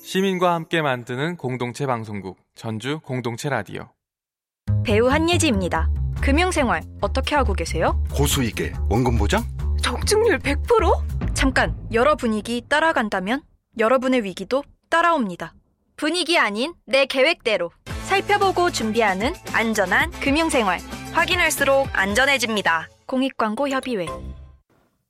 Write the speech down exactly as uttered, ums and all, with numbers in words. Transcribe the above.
시민과 함께 만드는 공동체 방송국 전주 공동체 라디오. 배우 한예지입니다. 금융생활 어떻게 하고 계세요? 고수익에 원금 보장? 적중률 백 퍼센트? 잠깐, 여러 분위기 따라간다면 여러분의 위기도 따라옵니다. 분위기 아닌 내 계획대로 살펴보고 준비하는 안전한 금융생활. 확인할수록 안전해집니다. 공익광고 협의회.